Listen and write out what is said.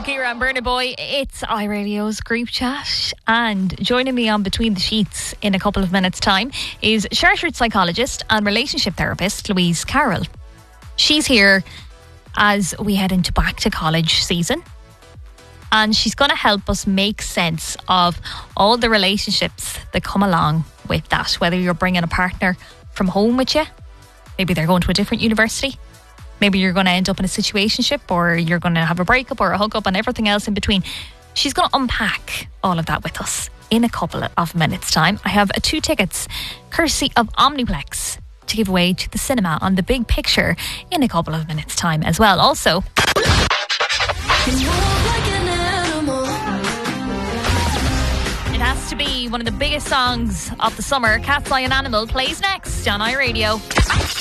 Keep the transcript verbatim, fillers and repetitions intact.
Shakira and Burna Boy. It's iRadio's group chat, and joining me on Between the Sheets in a couple of minutes' time is chartered psychologist and relationship therapist Louise Carroll. She's here as we head into back to college season, and she's going to help us make sense of all the relationships that come along with that, whether you're bringing a partner from home with you, maybe they're going to a different university, maybe you're going to end up in a situationship, or you're going to have a breakup or a hookup and everything else in between. She's going to unpack all of that with us in a couple of minutes' time. I have two tickets, courtesy of Omniplex, to give away to the cinema on The Big Picture in a couple of minutes' time as well. Also, it has to be one of the biggest songs of the summer. Cat's Eye and Animal plays next on iRadio.